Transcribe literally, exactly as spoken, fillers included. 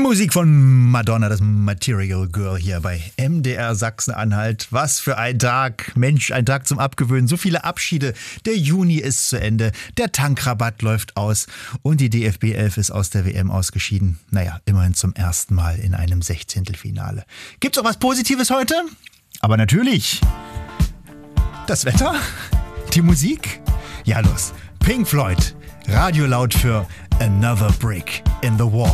Musik von Madonna, das Material Girl hier bei M D R Sachsen-Anhalt. Was für ein Tag. Mensch, ein Tag zum Abgewöhnen. So viele Abschiede. Der Juni ist zu Ende. Der Tankrabatt läuft aus. Und die D F B elf ist aus der W M ausgeschieden. Naja, immerhin zum ersten Mal in einem Sechzehntelfinale. Gibt's auch was Positives heute? Aber natürlich. Das Wetter? Die Musik? Ja, los. Pink Floyd. Radio laut für Another Brick in the Wall.